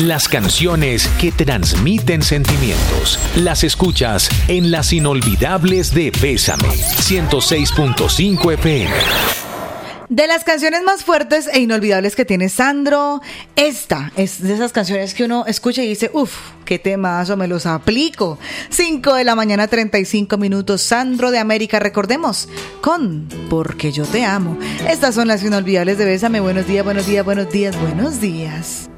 Las canciones que transmiten sentimientos. Las escuchas en Las Inolvidables de Bésame, 106.5 FM. De las canciones más fuertes e inolvidables que tiene Sandro, esta es de esas canciones que uno escucha y dice, uff, qué temazo, me los aplico. 5 de la mañana, 35 minutos, Sandro de América, recordemos, con Porque yo te amo. Estas son las inolvidables de Bésame. Buenos días, buenos días, buenos días, buenos días.